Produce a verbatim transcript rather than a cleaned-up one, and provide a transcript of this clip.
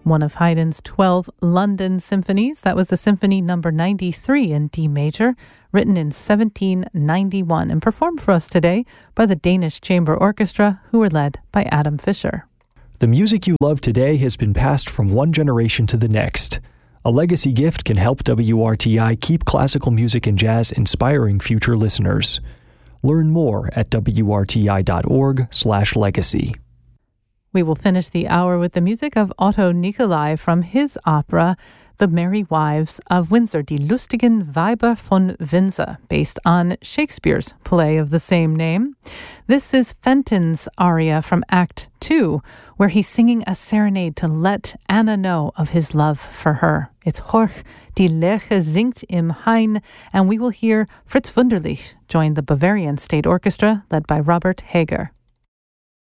one of Haydn's twelve London symphonies. That was the Symphony number ninety-three in D major, written in seventeen ninety-one and performed for us today by the Danish Chamber Orchestra, who were led by Adam Fischer. The music you love today has been passed from one generation to the next. A legacy gift can help W R T I keep classical music and jazz inspiring future listeners. Learn more at W R T I dot org slash legacy. We will finish the hour with the music of Otto Nicolai from his opera, The Merry Wives of Windsor, Die lustigen Weiber von Windsor, based on Shakespeare's play of the same name. This is Fenton's aria from Act Two, where he's singing a serenade to let Anna know of his love for her. It's Horch, die Lerche singt im Hain, and we will hear Fritz Wunderlich join the Bavarian State Orchestra, led by Robert Hager.